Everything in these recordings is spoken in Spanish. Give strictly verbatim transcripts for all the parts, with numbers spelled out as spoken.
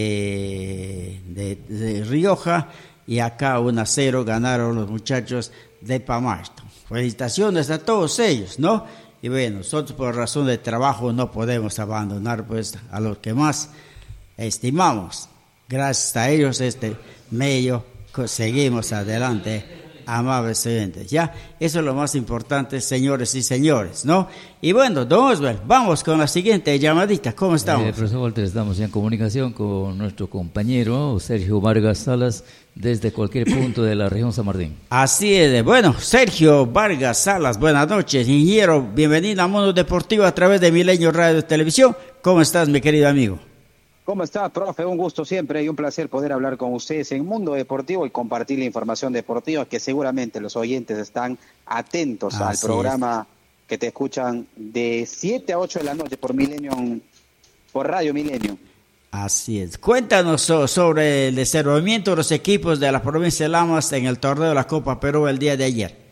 de, de, de Rioja, y acá uno a cero ganaron los muchachos de Pamasto. Felicitaciones a todos ellos, ¿no? Y bueno, nosotros por razón de trabajo no podemos abandonar pues a los que más estimamos. Gracias a ellos este medio seguimos adelante, amables oyentes. Ya, eso es lo más importante, señores y señores, ¿no? Y bueno, don Oswald, vamos con la siguiente llamadita. ¿Cómo estamos? Eh, profesor Walter, estamos en comunicación con nuestro compañero Sergio Vargas Salas desde cualquier punto de la región San Martín. Así es. Bueno, Sergio Vargas Salas, buenas noches, ingeniero. Bienvenido a Mundo Deportivo a través de Milenio Radio y Televisión. ¿Cómo estás, mi querido amigo? ¿Cómo está, profe? Un gusto siempre y un placer poder hablar con ustedes en Mundo Deportivo y compartir la información deportiva que seguramente los oyentes están atentos Así al programa es. Que te escuchan de siete a ocho de la noche por Milenio, por Radio Milenio. Así es. Cuéntanos so, sobre el desenvolvimiento de los equipos de la provincia de Lamas en el torneo de la Copa Perú el día de ayer.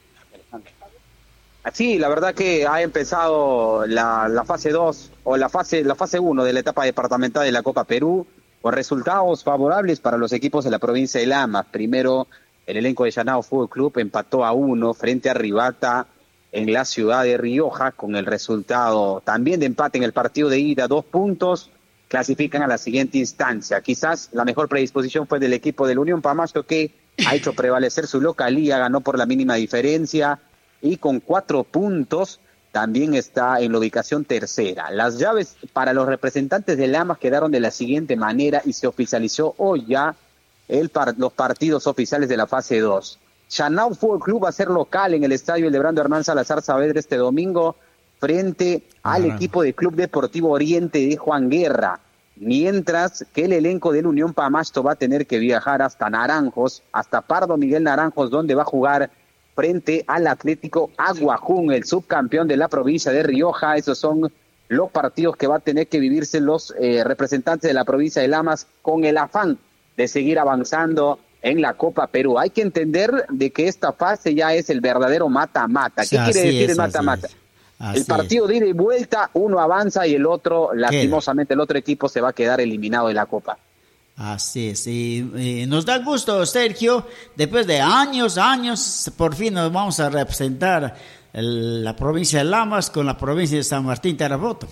Sí, la verdad que ha empezado la, la fase dos o la fase la fase uno de la etapa departamental de la Copa Perú con resultados favorables para los equipos de la provincia de Lamas. Primero, el elenco de Llanao Fútbol Club empató a uno frente a Rivata en la ciudad de Rioja con el resultado también de empate en el partido de ida, dos puntos, clasifican a la siguiente instancia. Quizás la mejor predisposición fue del equipo del Unión Pamasto, que ha hecho prevalecer su localía, ganó por la mínima diferencia y con cuatro puntos también está en la ubicación tercera. Las llaves para los representantes de Lamas quedaron de la siguiente manera y se oficializó hoy ya el par- los partidos oficiales de la fase dos. Llanao Fútbol Club va a ser local en el estadio Hildebrando Hernán Salazar Saavedra este domingo frente al Ajá. equipo de Club Deportivo Oriente de Juan Guerra, mientras que el elenco del Unión Pamasto va a tener que viajar hasta Naranjos, hasta Pardo Miguel Naranjos, donde va a jugar frente al Atlético Aguajún, el subcampeón de la provincia de Rioja. Esos son los partidos que va a tener que vivirse los eh, representantes de la provincia de Lamas con el afán de seguir avanzando en la Copa Perú. Hay que entender de que esta fase ya es el verdadero mata-mata. ¿Qué así quiere decir es, el mata-mata? El partido de ida y vuelta, uno avanza y el otro, lastimosamente, el otro equipo se va a quedar eliminado de la Copa. Así es, y, y nos da gusto, Sergio, después de años, años, por fin nos vamos a representar el, la provincia de Lamas con la provincia de San Martín Tarapoto.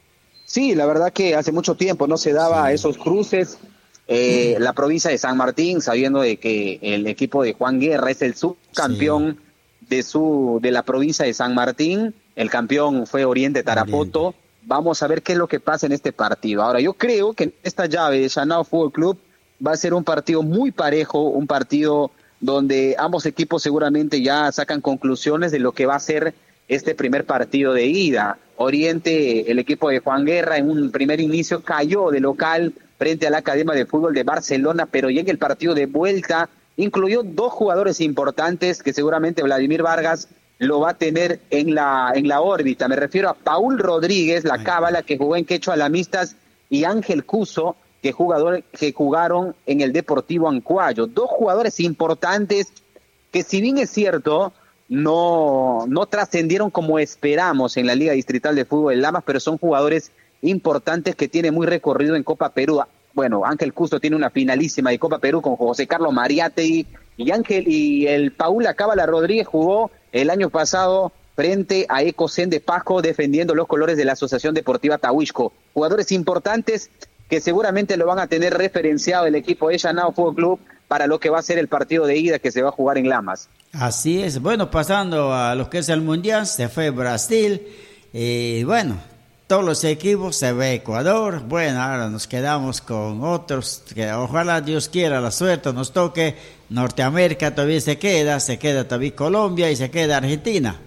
Sí, la verdad que hace mucho tiempo no se daba sí. esos cruces. Eh, la provincia de San Martín, sabiendo de que el equipo de Juan Guerra es el subcampeón sí. de su de la provincia de San Martín, el campeón fue Oriente Tarapoto. Oriente. Vamos a ver qué es lo que pasa en este partido. Ahora, yo creo que en esta llave de Llanao Fútbol Club va a ser un partido muy parejo, un partido donde ambos equipos seguramente ya sacan conclusiones de lo que va a ser este primer partido de ida. Oriente, el equipo de Juan Guerra, en un primer inicio cayó de local frente a la Academia de Fútbol de Barcelona, pero ya en el partido de vuelta incluyó dos jugadores importantes que seguramente Vladimir Vargas lo va a tener en la en la órbita. Me refiero a Paul Rodríguez, la cábala, que jugó en Quechua Lamistas, y Ángel Cuso, que jugador que jugaron en el Deportivo Ancuayo. Dos jugadores importantes que, si bien es cierto, no, no trascendieron como esperamos en la Liga Distrital de Fútbol de Lamas, pero son jugadores importantes que tienen muy recorrido en Copa Perú. Bueno, Ángel Cuso tiene una finalísima de Copa Perú con José Carlos Mariátegui, y Ángel y el Paul Cábala Rodríguez jugó el año pasado frente a Ecocen de Pasco defendiendo los colores de la Asociación Deportiva Tahuixco. Jugadores importantes que seguramente lo van a tener referenciado el equipo de Llanao Fútbol Club para lo que va a ser el partido de ida que se va a jugar en Lamas. Así es. Bueno, pasando a lo que es el Mundial, se fue Brasil y bueno, todos los equipos, se ve Ecuador. Bueno, ahora nos quedamos con otros que ojalá Dios quiera, la suerte nos toque. Norteamérica todavía se queda, se queda todavía Colombia y se queda Argentina.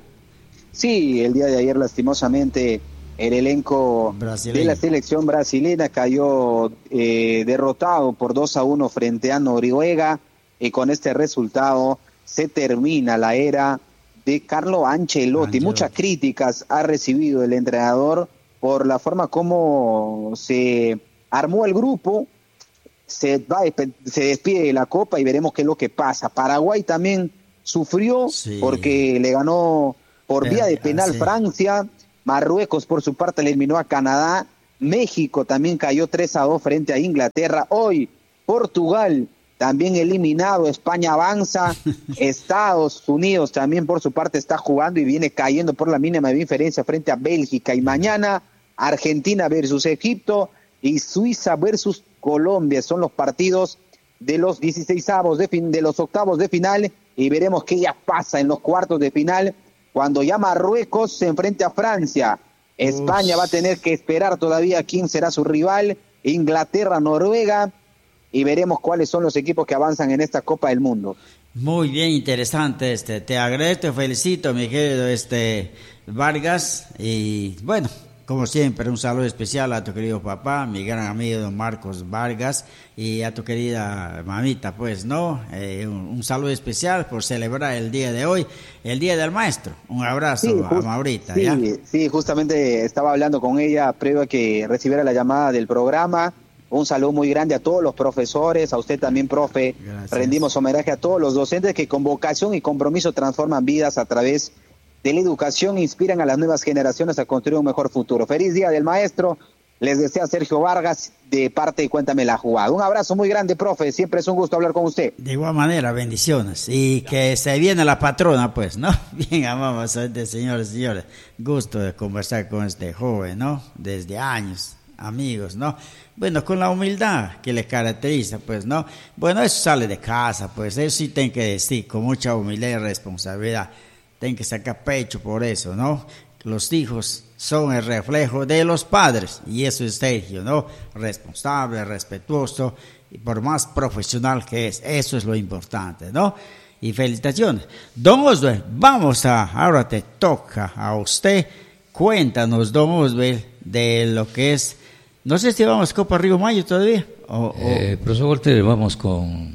Sí, el día de ayer lastimosamente el elenco brasileño de la selección brasileña cayó eh, derrotado por dos a uno frente a Noruega, y con este resultado se termina la era de Carlo Ancelotti. Ancelotti. Muchas críticas ha recibido el entrenador por la forma como se armó el grupo. Se, va, se despide de la Copa y veremos qué es lo que pasa. Paraguay también sufrió sí. porque le ganó por Pero, vía de penal sí. Francia. Marruecos por su parte le eliminó a Canadá, México también cayó tres a dos frente a Inglaterra. Hoy Portugal también eliminado, España avanza, Estados Unidos también por su parte está jugando y viene cayendo por la mínima diferencia frente a Bélgica. Y mañana Argentina versus Egipto y Suiza versus Colombia son los partidos de los dieciseisavos de, fin, de los octavos de final, y veremos qué ya pasa en los cuartos de final cuando ya Marruecos se enfrente a Francia. España Uf. va a tener que esperar todavía quién será su rival, Inglaterra, Noruega, y veremos cuáles son los equipos que avanzan en esta Copa del Mundo. Muy bien, interesante. Este, te agradezco, te felicito, mi querido este, Vargas, y bueno, como siempre, un saludo especial a tu querido papá, mi gran amigo don Marcos Vargas, y a tu querida mamita, pues, ¿no? Eh, un, un saludo especial por celebrar el día de hoy, el Día del Maestro. Un abrazo sí, a Maurita, sí, ¿ya? Sí, justamente estaba hablando con ella previo a que recibiera la llamada del programa. Un saludo muy grande a todos los profesores, a usted también, profe. Gracias. Rendimos homenaje a todos los docentes que con vocación y compromiso transforman vidas a través de la educación, inspiran a las nuevas generaciones a construir un mejor futuro. Feliz Día del Maestro, les desea Sergio Vargas de parte de Cuéntame la Jugada. Un abrazo muy grande, profe, siempre es un gusto hablar con usted. De igual manera, bendiciones, y que se viene la patrona, pues, ¿no? Bien, amamos a este señores y señores, gusto de conversar con este joven, ¿no? Desde años, amigos, ¿no? Bueno, con la humildad que le caracteriza, pues, ¿no? Bueno, eso sale de casa, pues, eso sí tengo que decir, con mucha humildad y responsabilidad. Tienen que sacar pecho por eso, ¿no? Los hijos son el reflejo de los padres, y eso es Sergio, ¿no? Responsable, respetuoso, y por más profesional que es, eso es lo importante, ¿no? Y felicitaciones. Don Oswald, vamos a, ahora te toca a usted, cuéntanos, don Oswald, de lo que es, no sé si vamos a Copa Río Mayo todavía. O, eh, o... Profesor Walter, vamos con...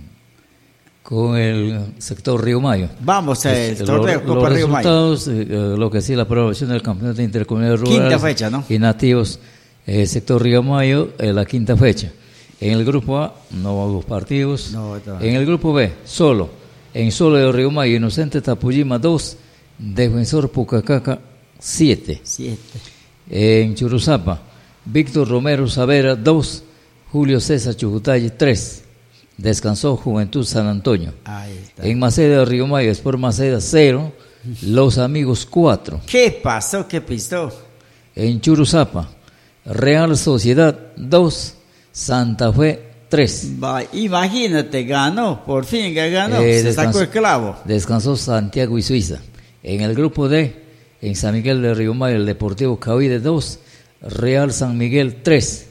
con el sector Río Mayo. Vamos al torneo lo, Copa los Río Mayo. Los resultados, eh, lo que sí, la aprobación del campeonato intercomunal rural. Quinta fecha, ¿no? Y nativos, eh, sector Río Mayo, eh, la quinta fecha. En el grupo A, no hubo partidos. No, en el grupo B, solo. En solo de Río Mayo, Inocente Tapuyima dos, Defensor Pucacaca siete. siete. En Churuzapa, Víctor Romero Savera dos, Julio César Chujutalle tres. Descansó Juventud San Antonio. Ahí está. En Maceda, Río Mayo, Sport Maceda cero, Los Amigos cuatro. ¿Qué pasó? ¿Qué pistó? En Churuzapa, Real Sociedad dos, Santa Fe tres. Va, imagínate, ganó, por fin que ganó, eh, se descansó, sacó el clavo. Descansó Santiago y Suiza. En el grupo D, en San Miguel de Río Mayo, el Deportivo Cavide dos, Real San Miguel tres.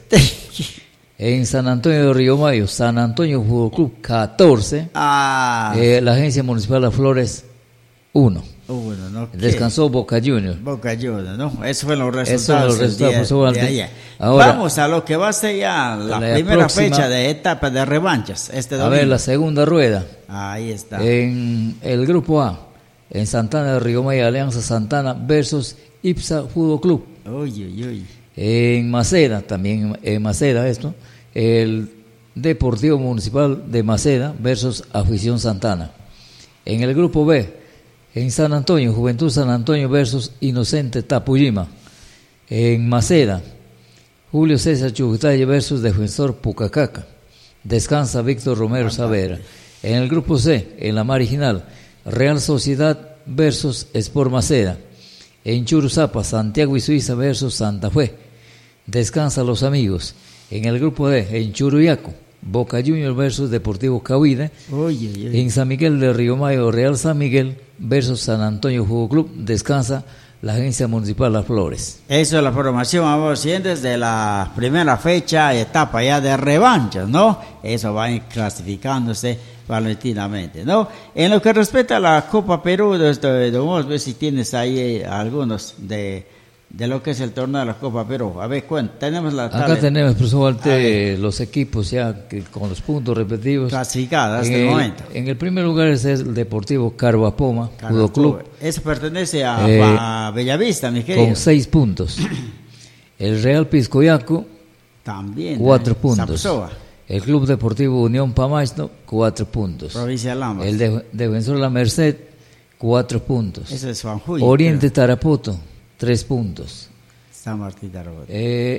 En San Antonio de Río Mayo, San Antonio Fútbol Club catorce, ah. eh, la Agencia Municipal de Flores uno. Uno, ¿no? Descansó Boca Juniors. Boca Juniors, ¿no? Esos fueron los resultados. Esos fueron los resultados. De, de allá. Ahora, vamos a lo que va a ser ya la, la primera próxima, fecha de etapa de revanchas. Este domingo. A ver, la segunda rueda. Ahí está. En el grupo A, en Santana de Río Mayo, Alianza Santana versus Ipsa Fútbol Club. Uy, uy, uy. En Maceda, también en Maceda esto, el Deportivo Municipal de Maceda versus Afición Santana. En el grupo B, en San Antonio, Juventud San Antonio versus Inocente Tapuyima. En Maceda, Julio César Chujutalle versus Defensor Pucacaca. Descansa Víctor Romero Savera. En el grupo C, en la marginal, Real Sociedad versus Sport Maceda. En Churuzapa, Santiago y Suiza versus Santa Fe. Descansa Los Amigos. En el grupo D, en Churuyaco, Boca Juniors versus Deportivo Cavide. Oye, oye. En San Miguel de Río Mayo, Real San Miguel versus San Antonio Fútbol Club. Descansa la Agencia Municipal Las Flores. Eso es la formación, vamos, desde la primera fecha, etapa ya de revanchas, ¿no? Eso va a ir clasificándose paulatinamente, ¿no? En lo que respecta a la Copa Perú, vamos a ver si tienes ahí eh, algunos de, de lo que es el torneo de la Copa Perú. A ver, cuenta, tenemos la tabla. Acá tenemos, profesor Walter, los equipos ya que, con los puntos repetitivos. Clasificados hasta el, el momento. En el primer lugar es el Deportivo Carvapoma, Judo Club. Eso pertenece a, eh, a Bellavista, mi querido. Con seis puntos. El Real Piscoyaco, también. Cuatro eh, puntos. Sapsoa. El Club Deportivo Unión Pamacho, cuatro puntos. Provincia de Lamas. El de, Defensor La Merced, cuatro puntos. Ese es Juan Julio, Oriente creo. Tarapoto, tres puntos. San Martín Tarapoto. Eh,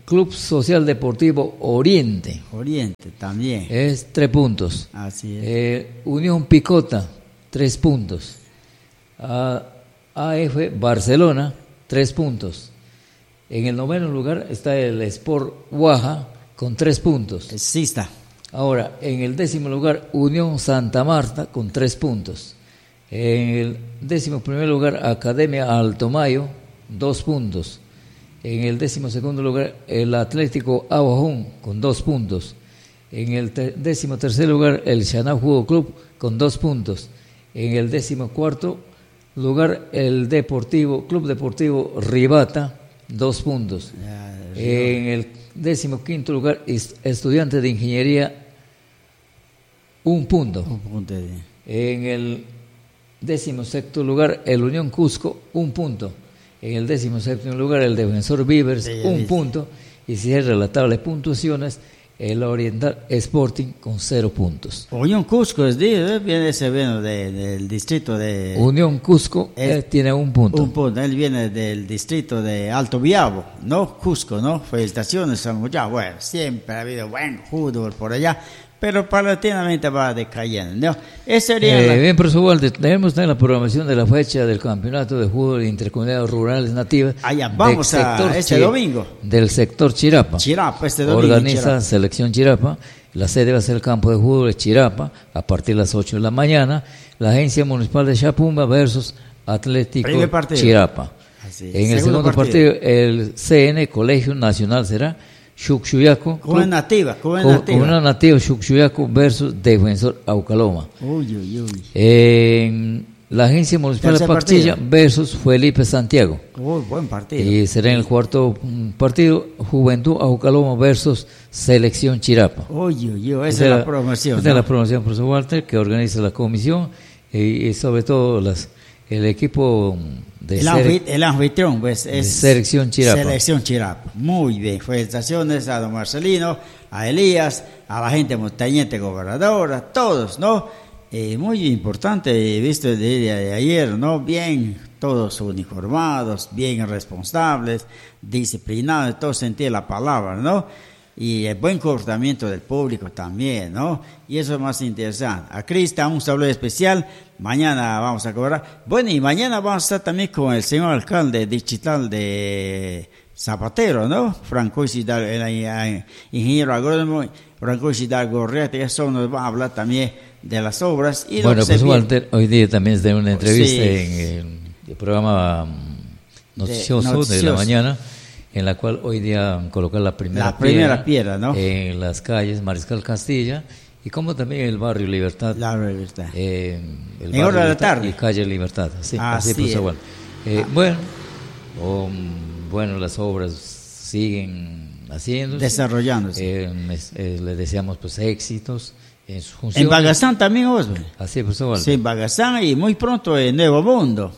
Club Social Deportivo Oriente. Oriente también. Es tres puntos. Así es. Eh, Unión Picota, tres puntos. A, AF Barcelona, tres puntos. En el noveno lugar está el Sport Guaja con tres puntos. Sí está. Ahora, en el décimo lugar, Unión Santa Marta con tres puntos. En el décimo primer lugar, Academia Alto Mayo, dos puntos. En el décimo segundo lugar, el Atlético Aguajón con dos puntos. En el te- décimo tercer lugar, el Xanau Judo Club con dos puntos. En el décimo cuarto lugar, el Deportivo Club Deportivo Ribata, dos puntos. Ya, En el décimo quinto lugar, es- Estudiante de Ingeniería, un punto. un punto de- En el décimo sexto lugar, el Unión Cusco, un punto. En el décimo séptimo lugar, el Defensor Beavers, Sí, un sí. punto. Y cierra la tabla de puntuaciones, el Oriental Sporting con cero puntos. Unión Cusco es de, viene ese bueno de, del distrito de Unión Cusco es- eh, tiene un punto. un punto. Él viene del distrito de Alto Viabo, ¿no? Cusco, ¿no? Felicitaciones a ya, bueno, siempre ha habido buen fútbol por allá, pero paulatinamente va decayendo, ¿no? Ese sería Eh, la- bien, profesor Walter, tenemos también la programación de la fecha del Campeonato de Fútbol Intercomunidades Rurales Nativas. Allá, vamos del a sector este Chi- domingo. Del sector Chirapa. Chirapa, este domingo. Organiza Chirapa. Selección Chirapa. La sede va a ser el campo de fútbol de Chirapa a partir de las ocho de la mañana. La Agencia Municipal de Chapumba versus Atlético Primer partido. Chirapa. Así es. En el Segundo segundo partido. partido, el C N, Colegio Nacional, será Xuxuyaco. Con nativa, con Con, nativa. con una nativa Xuxuyaco versus Defensor Aucaloma. Uy, uy, uy. En la Agencia Municipal de Tercer Paxilla partido. versus Felipe Santiago. Uy, buen partido. Y será en el cuarto mm, partido Juventud Aucaloma versus Selección Chirapa. Uy, uy, uy, esa es la promoción. Esta es ¿no? la promoción, profesor Walter, que organiza la comisión y, y sobre todo las, el equipo de, El, Sele- anfi- el anfitrión, pues, es Selección Chirapa. Selección Chirapa. Muy bien. Felicitaciones a don Marcelino, a Elías, a la gente montañete gobernadora, a todos, ¿no? Eh, muy importante, he visto el día de ayer, ¿no? Bien, todos uniformados, bien responsables, disciplinados, en todo sentido de la palabra, ¿no? Y el buen comportamiento del público también, ¿no? Y eso es más interesante. A Cristian, un saludo especial. Mañana vamos a cobrar. Bueno, y mañana vamos a estar también con el señor alcalde digital de Zapatero, ¿no? Franco Hidalgo, el, el ingeniero agrónomo Franco Hidalgo Gorriate, eso nos va a hablar también de las obras. Y lo Bueno, que se profesor viene. Walter, hoy día también se da una entrevista Sí. en el, el programa mm, noticioso de, la noticioso. mañana, en la cual hoy día colocar la primera La primera piedra, ¿no? En las calles Mariscal Castilla y como también el barrio Libertad. La verdad. eh, el En barrio hora de la Libertad tarde. y calle Libertad. Sí, Así así, profesor es. Walter. Eh, Bueno, um, bueno, las obras siguen haciéndose. Desarrollándose. Eh, es- eh, le deseamos pues éxitos en sus En funciones. Bagazán también, Osvaldo. Así, profesor Walter. Sí, en Bagazán y muy pronto en Nuevo Mundo.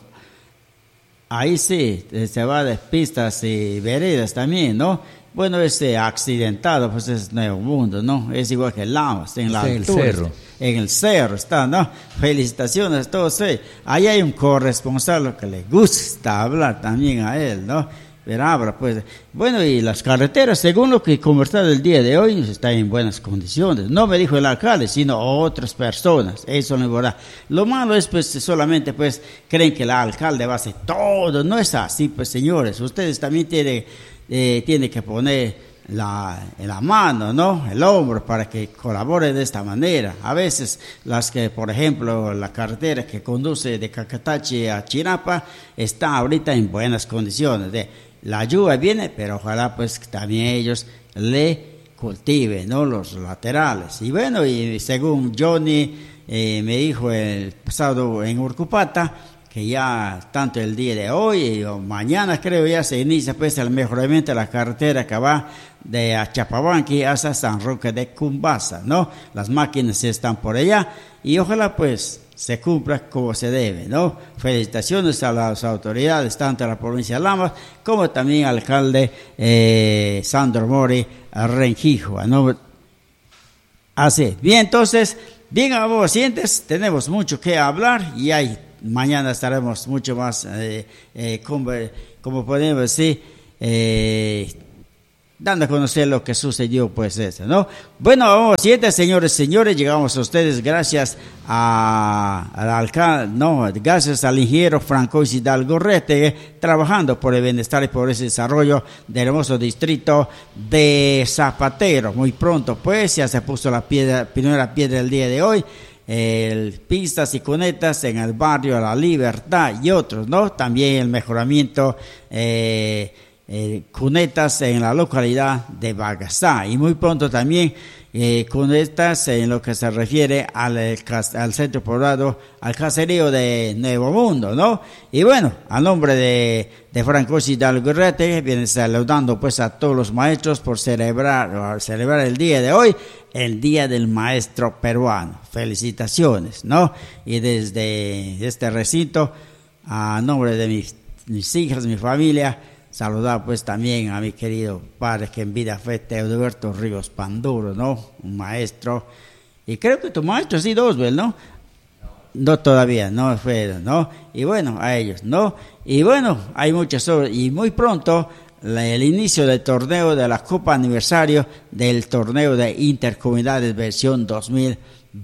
Ahí sí, se va de pistas y veredas también, ¿no? Bueno, ese accidentado, pues es Nuevo Mundo, ¿no? Es igual que Lamas, en la Está en el altura. cerro. En el cerro está, ¿no? Felicitaciones a todos. Sí. Ahí hay un corresponsal que le gusta hablar también a él, ¿no? Pero habla, pues. Bueno, y las carreteras, según lo que he conversado el día de hoy, están en buenas condiciones. No me dijo el alcalde, sino otras personas. Eso no es verdad. Lo malo es, pues, solamente, pues, creen que el alcalde va a hacer todo. No es así, pues, señores. Ustedes también tienen, eh, tienen que poner la, la mano, ¿no? El hombro para que colabore de esta manera. A veces las que, por ejemplo, la carretera que conduce de Cacatache a Chirapa está ahorita en buenas condiciones. De, la lluvia viene, pero ojalá pues que también ellos le cultiven, ¿no? Los laterales. Y bueno, y según Johnny eh, me dijo el pasado en Urcupata, que ya tanto el día de hoy o mañana creo ya se inicia pues el mejoramiento de la carretera que va de Achapabanqui hasta San Roque de Cumbasa, ¿no? Las máquinas están por allá y ojalá pues se cumpla como se debe, ¿no? Felicitaciones a las autoridades, tanto de la provincia de Lamas como también al alcalde eh, Sandro Mori Rengifo, ¿no? Así, bien, entonces, bien, amigos, tenemos mucho que hablar y hay mañana estaremos mucho más, eh, eh, como, como podemos decir, eh, dando a conocer lo que sucedió, pues eso, ¿no? Bueno, vamos, siete señores, señores, llegamos a ustedes gracias a, al alcalde, no, gracias al ingeniero Francois Hidalgo Rete, trabajando por el bienestar y por ese desarrollo del hermoso distrito de Zapatero. Muy pronto, pues, ya se puso la piedra, primera piedra del día de hoy. El pistas y cunetas en el barrio La Libertad y otros, ¿no? También el mejoramiento eh, eh, cunetas en la localidad de Bagasá, y muy pronto también eh, cunetas en lo que se refiere al, al centro poblado, al caserío de Nuevo Mundo, ¿no? Y bueno, a nombre de, de Francois Hidalgo Rete, viene saludando pues a todos los maestros por celebrar, celebrar el día de hoy, el Día del Maestro Peruano. Felicitaciones, ¿no? Y desde este recinto, a nombre de mis, mis hijas, mi familia, saludar pues también a mi querido padre, que en vida fue Teoduberto Ríos Panduro, ¿no? Un maestro. Y creo que tu maestro sí, Oswald, ¿no? No, todavía, no fue, ¿no? Y bueno, a ellos, ¿no? Y bueno, hay muchas obras, y muy pronto el inicio del torneo de la Copa Aniversario del torneo de Intercomunidades versión dos mil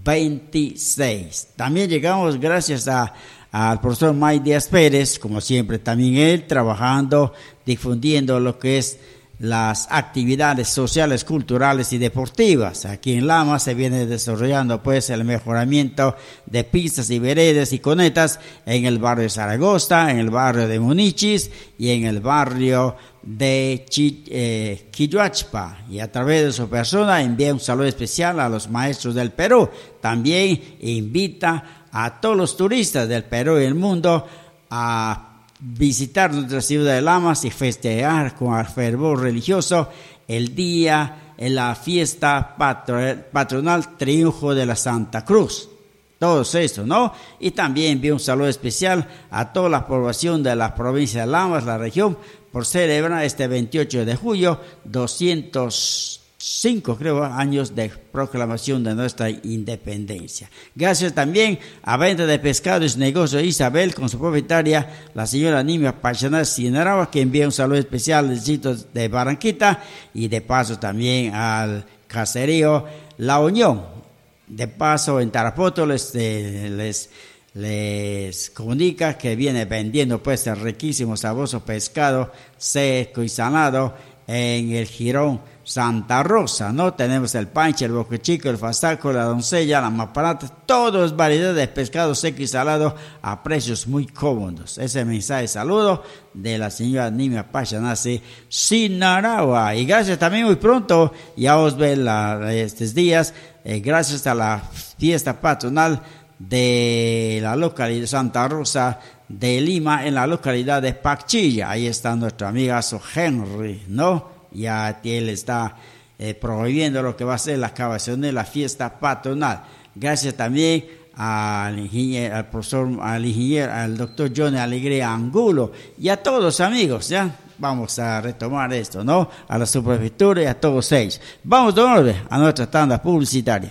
veintiséis. También llegamos gracias a al profesor May Díaz Pérez, como siempre, también él trabajando, difundiendo lo que es las actividades sociales, culturales y deportivas. Aquí en Lama se viene desarrollando pues el mejoramiento de pistas y veredas y conetas en el barrio de Zaragoza, en el barrio de Munichis y en el barrio de Chi, eh, Quilluachpa. Y a través de su persona envía un saludo especial a los maestros del Perú. También invita a todos los turistas del Perú y el mundo a visitar nuestra ciudad de Lamas y festejar con fervor religioso el día en la fiesta patronal Triunfo de la Santa Cruz. Todos eso, ¿no? Y también envío un saludo especial a toda la población de la provincia de Lamas, la región, por celebrar este veintiocho de julio, doscientos cinco, creo, años de proclamación de nuestra independencia. Gracias también a Venta de Pescados y Negocio Isabel, con su propietaria, la señora Nimia Pachaná Sinaragua, que envía un saludo especial al distrito de Barranquita, y de paso también al caserío La Unión. De paso, en Tarapoto les, eh, les, les comunica que viene vendiendo pues el riquísimo, sabroso pescado seco y salado en el Jirón Santa Rosa, ¿no? Tenemos el panche, el boquechico, el fasaco, la doncella, la maparata, todas variedades de pescado seco y salado a precios muy cómodos. Ese mensaje de saludo de la señora Nimia Pachanasi Sinaragua. Y gracias también muy pronto, ya os ven la, estos días, eh, gracias a la fiesta patronal de la localidad de Santa Rosa de Lima, en la localidad de Pachilla. Ahí está nuestro amigazo Henry, ¿no? Ya él está eh, prohibiendo lo que va a ser la acabación de la fiesta patronal. Gracias también al ingeniero, al profesor, al ingeniero, al doctor Johnny Alegría Angulo y a todos los amigos, ya. Vamos a retomar esto, ¿no? A la subprefectura y a todos ellos. Vamos de nuevo a nuestra tanda publicitaria.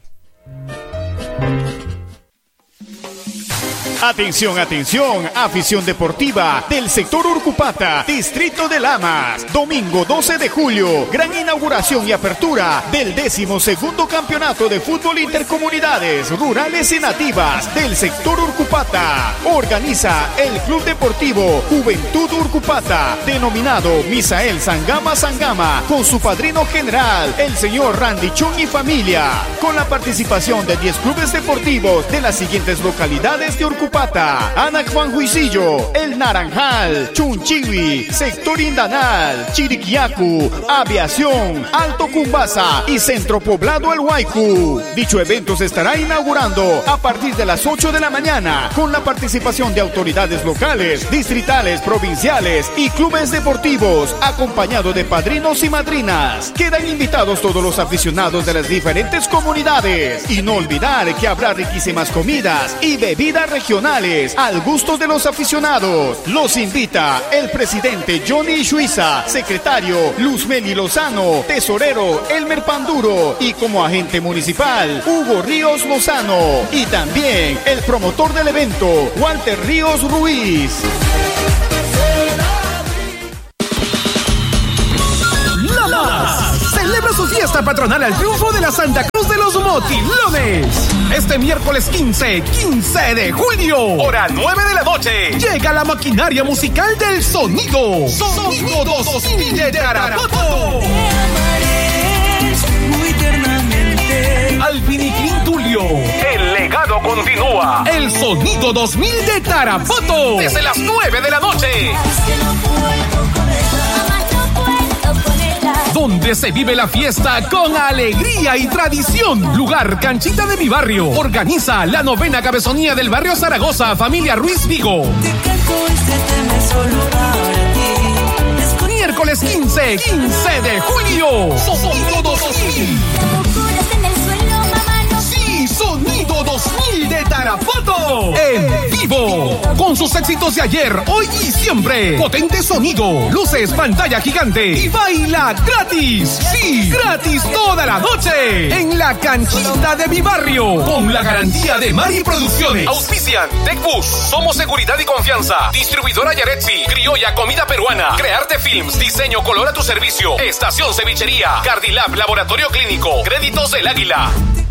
Atención, atención, afición deportiva del sector Urcupata, distrito de Lamas. Domingo doce de julio, gran inauguración y apertura del décimo segundo campeonato de fútbol intercomunidades rurales y nativas del sector Urcupata. Organiza el Club Deportivo Juventud Urcupata, denominado Misael Sangama Sangama, con su padrino general, el señor Randy Chung y familia, con la participación de diez clubes deportivos de las siguientes localidades de Urcupata: Anac Juan Juicillo, El Naranjal, Chunchiwi, Sector Indanal, Chiriquiacu, Aviación, Alto Cumbasa y Centro Poblado El Huaycu. Dicho evento se estará inaugurando a partir de las ocho de la mañana, con la participación de autoridades locales, distritales, provinciales y clubes deportivos, acompañado de padrinos y madrinas. Quedan invitados todos los aficionados de las diferentes comunidades. Y no olvidar que habrá riquísimas comidas y bebidas regionales al gusto de los aficionados. Los invita el presidente Johnny Shuiza, secretario Luzmeli Lozano, tesorero Elmer Panduro y como agente municipal Hugo Ríos Lozano, y también el promotor del evento Walter Ríos Ruiz. La fiesta patronal al triunfo de la Santa Cruz de los Motilones. Este miércoles quince, quince de julio, hora nueve de la noche, llega la maquinaria musical del sonido. Sonido dos mil de Tarapoto. Alvin y Quintulio. El legado continúa. El Sonido dos mil de Tarapoto. Desde las nueve de la noche. Donde se vive la fiesta con alegría y tradición. Lugar Canchita de mi barrio. Organiza la novena cabezonía del barrio Zaragoza, familia Ruiz Vigo. Miércoles quince, quince de julio. Sonido dos mil. Sí, Sonido dos mil de Tarapoto. En vivo. Con sus éxitos de ayer, hoy y siempre. Potente sonido, luces, pantalla gigante y baila gratis. Sí, gratis toda la noche. En la Canchita de mi barrio. Con la garantía de Mari Producciones. Auspician TecBus, Somos Seguridad y Confianza. Distribuidora Yaretsi, Criolla Comida Peruana. Crearte Films, diseño, color a tu servicio. Estación Cevichería. Cardilab, Laboratorio Clínico. Créditos del Águila.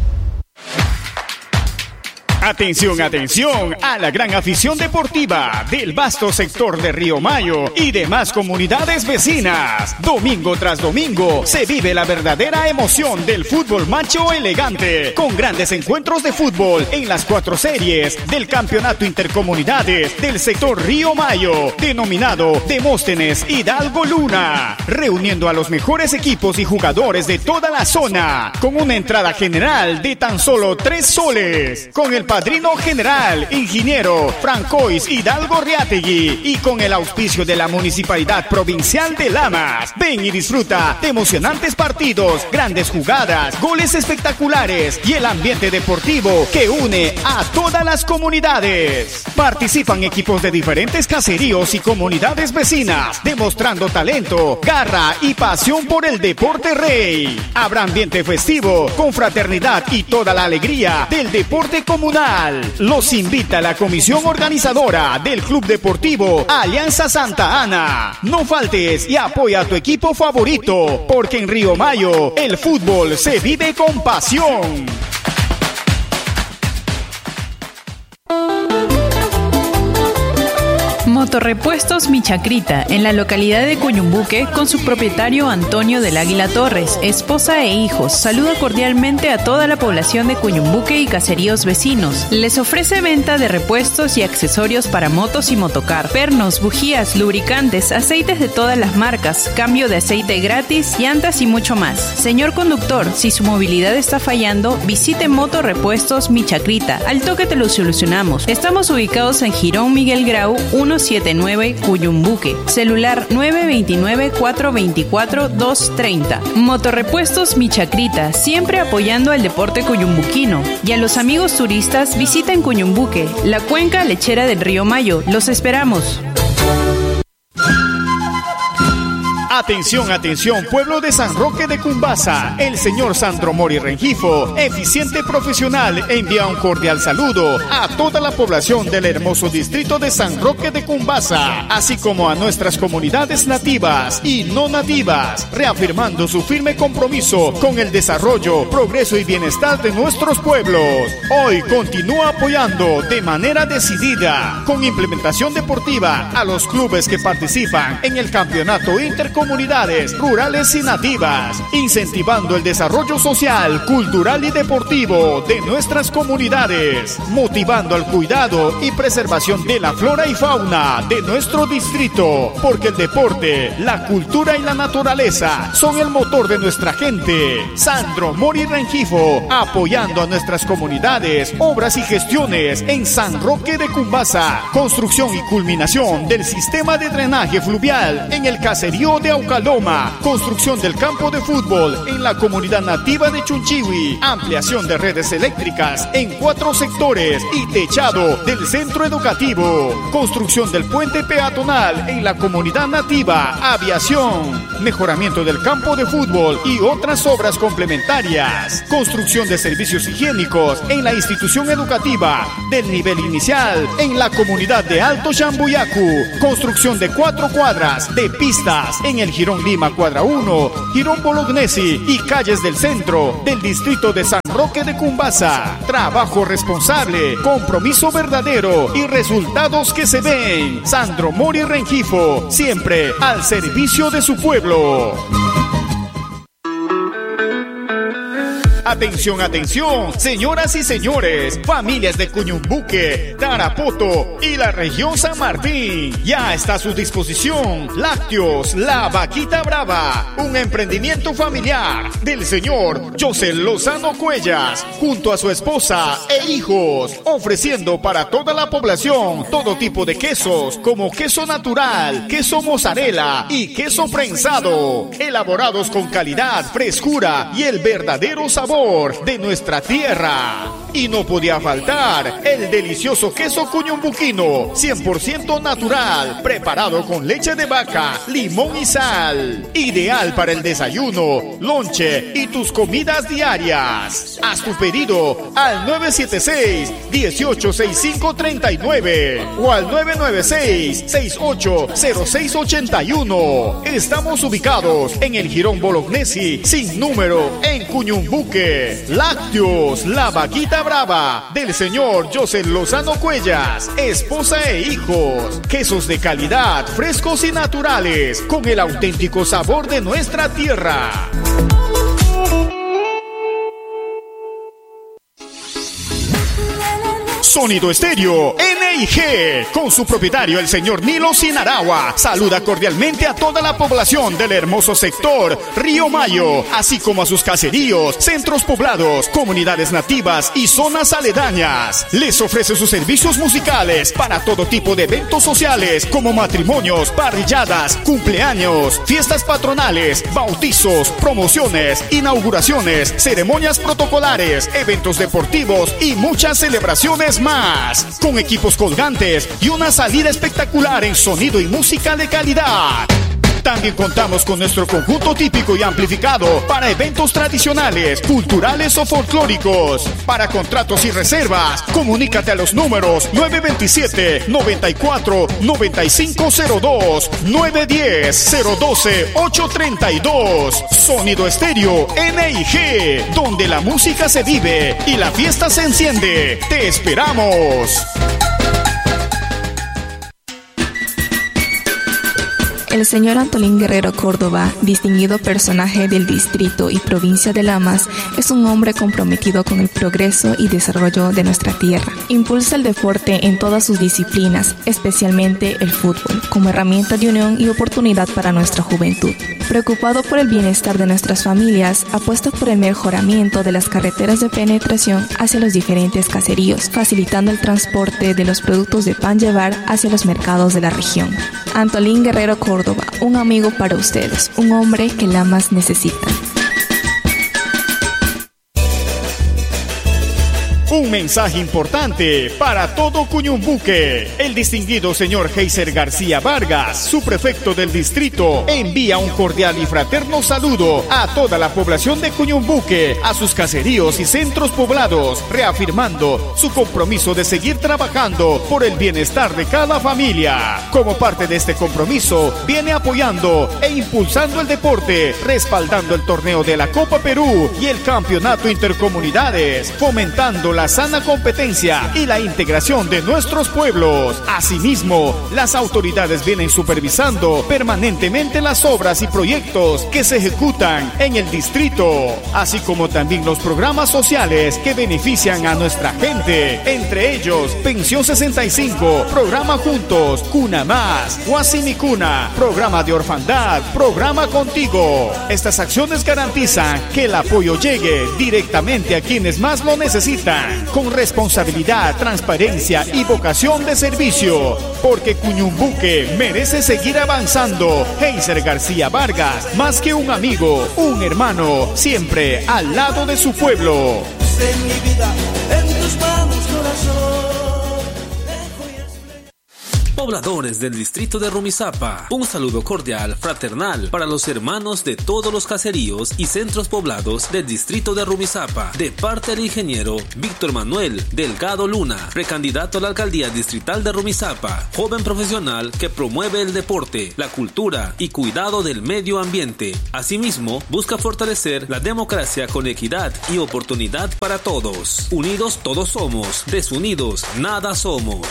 Atención, atención a la gran afición deportiva del vasto sector de Río Mayo y demás comunidades vecinas. Domingo tras domingo se vive la verdadera emoción del fútbol macho elegante, con grandes encuentros de fútbol en las cuatro series del Campeonato Intercomunidades del sector Río Mayo, denominado Demóstenes Hidalgo Luna, reuniendo a los mejores equipos y jugadores de toda la zona, con una entrada general de tan solo tres soles, con el padrino general, ingeniero Francois Hidalgo Riategui, y con el auspicio de la Municipalidad Provincial de Lamas. Ven y disfruta de emocionantes partidos, grandes jugadas, goles espectaculares y el ambiente deportivo que une a todas las comunidades. Participan equipos de diferentes caseríos y comunidades vecinas, demostrando talento, garra y pasión por el deporte rey. Habrá ambiente festivo, con fraternidad y toda la alegría del deporte comunal. Los invita la comisión organizadora del Club Deportivo Alianza Santa Ana. No faltes y apoya a tu equipo favorito, porque en Río Mayo el fútbol se vive con pasión. Motorrepuestos Mi Chacrita, en la localidad de Cuyumbuque, con su propietario Antonio del Águila Torres, esposa e hijos. Saluda cordialmente a toda la población de Cuyumbuque y caseríos vecinos. Les ofrece venta de repuestos y accesorios para motos y motocar, pernos, bujías, lubricantes, aceites de todas las marcas, cambio de aceite gratis, llantas y mucho más. Señor conductor, si su movilidad está fallando, visite Motorrepuestos Mi Chacrita. Al toque te lo solucionamos. Estamos ubicados en Jirón Miguel Grau, uno siete nueve Cuyumbuque, celular nueve dos nueve, cuatro dos cuatro, dos tres cero. Motorrepuestos Mi Chacrita, siempre apoyando al deporte cuyumbuquino. Y a los amigos turistas, visiten Cuyumbuque, la cuenca lechera del Río Mayo. Los esperamos. Atención, atención, pueblo de San Roque de Cumbasa. El señor Sandro Mori Rengifo, eficiente profesional, envía un cordial saludo a toda la población del hermoso distrito de San Roque de Cumbasa, así como a nuestras comunidades nativas y no nativas, reafirmando su firme compromiso con el desarrollo, progreso y bienestar de nuestros pueblos. Hoy continúa apoyando de manera decidida, con implementación deportiva, a los clubes que participan en el campeonato intercomunitario comunidades rurales y nativas, incentivando el desarrollo social, cultural y deportivo de nuestras comunidades, motivando al cuidado y preservación de la flora y fauna de nuestro distrito, porque el deporte, la cultura y la naturaleza son el motor de nuestra gente. Sandro Mori Rengifo, apoyando a nuestras comunidades, obras y gestiones en San Roque de Cumbasa, construcción y culminación del sistema de drenaje fluvial en el caserío de Aucaloma, construcción del campo de fútbol en la comunidad nativa de Chunchiwi, ampliación de redes eléctricas en cuatro sectores y techado del centro educativo, construcción del puente peatonal en la comunidad nativa, aviación, mejoramiento del campo de fútbol y otras obras complementarias, construcción de servicios higiénicos en la institución educativa del nivel inicial en la comunidad de Alto Chambuyacu, construcción de cuatro cuadras de pistas en el el Jirón Lima Cuadra uno, Jirón Bolognesi y calles del centro del distrito de San Roque de Cumbasa. Trabajo responsable, compromiso verdadero y resultados que se ven. Sandro Mori Rengifo, siempre al servicio de su pueblo. Atención, atención, señoras y señores, familias de Cuñumbuque, Tarapoto y la región San Martín. Ya está a su disposición Lácteos La Vaquita Brava, un emprendimiento familiar del señor José Lozano Cuellas, junto a su esposa e hijos, ofreciendo para toda la población todo tipo de quesos, como queso natural, queso mozzarella y queso prensado, elaborados con calidad, frescura y el verdadero sabor de nuestra tierra. Y no podía faltar el delicioso queso cuñumbuquino, cien por ciento natural, preparado con leche de vaca, limón y sal. Ideal para el desayuno, lonche y tus comidas diarias. Haz tu pedido al nueve siete seis, uno ocho seis cinco tres nueve o al nueve nueve seis, seis ocho cero seis ocho uno. Estamos ubicados en el Jirón Bolognesi, sin número, en Cuñumbuque. Lácteos La Vaquita Brava, del señor José Lozano Cuellas, esposa e hijos. Quesos de calidad, frescos y naturales, con el auténtico sabor de nuestra tierra. Sonido Estéreo N I G, con su propietario el señor Nilo Sinaragua, saluda cordialmente a toda la población del hermoso sector Río Mayo, así como a sus caseríos, centros poblados, comunidades nativas y zonas aledañas. Les ofrece sus servicios musicales para todo tipo de eventos sociales, como matrimonios, parrilladas, cumpleaños, fiestas patronales, bautizos, promociones, inauguraciones, ceremonias protocolares, eventos deportivos y muchas celebraciones más, con equipos colgantes y una salida espectacular en sonido y música de calidad. También contamos con nuestro conjunto típico y amplificado para eventos tradicionales, culturales o folclóricos. Para contratos y reservas, comunícate a los números nueve dos siete, nueve cuatro, nueve cinco cero dos, nueve uno cero, cero uno dos, ocho tres dos. Sonido Estéreo N I G, donde la música se vive y la fiesta se enciende. ¡Te esperamos! El señor Antolín Guerrero Córdoba, distinguido personaje del distrito y provincia de Lamas, es un hombre comprometido con el progreso y desarrollo de nuestra tierra. Impulsa el deporte en todas sus disciplinas, especialmente el fútbol, como herramienta de unión y oportunidad para nuestra juventud. Preocupado por el bienestar de nuestras familias, apuesta por el mejoramiento de las carreteras de penetración hacia los diferentes caseríos, facilitando el transporte de los productos de pan llevar hacia los mercados de la región. Antolín Guerrero Córdoba, un amigo para ustedes, un hombre que Lamas necesita. Un mensaje importante para todo Cuñumbuque. El distinguido señor Heiser García Vargas, su prefecto del distrito, envía un cordial y fraterno saludo a toda la población de Cuñumbuque, a sus caseríos y centros poblados, reafirmando su compromiso de seguir trabajando por el bienestar de cada familia. Como parte de este compromiso, viene apoyando e impulsando el deporte, respaldando el torneo de la Copa Perú y el campeonato intercomunidades, fomentando la sana competencia y la integración de nuestros pueblos. Asimismo, las autoridades vienen supervisando permanentemente las obras y proyectos que se ejecutan en el distrito, así como también los programas sociales que benefician a nuestra gente, entre ellos Pensión sesenta y cinco, Programa Juntos, Cuna Más, Huasi Cuna, Programa de Orfandad, Programa Contigo. Estas acciones garantizan que el apoyo llegue directamente a quienes más lo necesitan, con responsabilidad, transparencia y vocación de servicio, porque Cuñumbuque merece seguir avanzando. Heiser García Vargas, más que un amigo, un hermano, siempre al lado de su pueblo. Pobladores del distrito de Rumizápa, un saludo cordial, fraternal para los hermanos de todos los caseríos y centros poblados del distrito de Rumizápa, de parte del ingeniero Víctor Manuel Delgado Luna, precandidato a la alcaldía distrital de Rumizápa, joven profesional que promueve el deporte, la cultura y cuidado del medio ambiente. Asimismo, busca fortalecer la democracia con equidad y oportunidad para todos. Unidos todos somos, desunidos nada somos.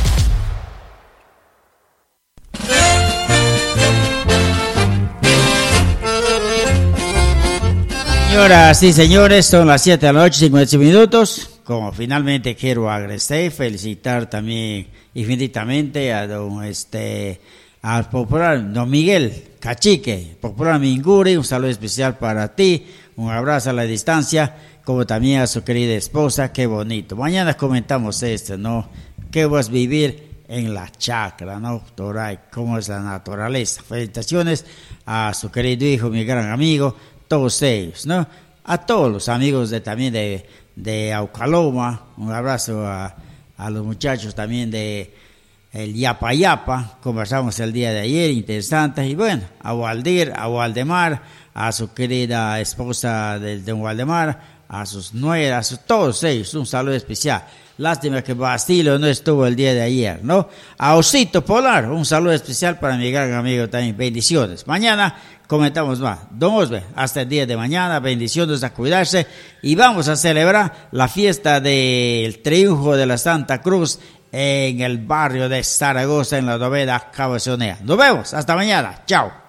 Señoras y señores, son las siete de la noche, cincuenta y cinco minutos. Como finalmente quiero agradecer, felicitar también infinitamente a don este al popular don Miguel Cachique, popular Minguri, un saludo especial para ti, un abrazo a la distancia, como también a su querida esposa, qué bonito. Mañana comentamos esto, ¿no? ¿Qué vas a vivir en la chacra, ¿no? Toray, cómo es la naturaleza. Felicitaciones a su querido hijo, mi gran amigo, todos ellos, ¿no? A todos los amigos de también de, de Aucaloma, un abrazo a, a los muchachos también de el Yapa Yapa, conversamos el día de ayer, interesante, y bueno, a Waldir, a Waldemar, a su querida esposa de, de Waldemar, a sus nueras, a todos ellos, un saludo especial. Lástima que Bastilio no estuvo el día de ayer, ¿no? A Osito Polar, un saludo especial para mi gran amigo también, bendiciones. Mañana comentamos más. Don Osbe, hasta el día de mañana, bendiciones, a cuidarse, y vamos a celebrar la fiesta del triunfo de la Santa Cruz en el barrio de Zaragoza, en la novena Cabezonea. Nos vemos, hasta mañana, chao.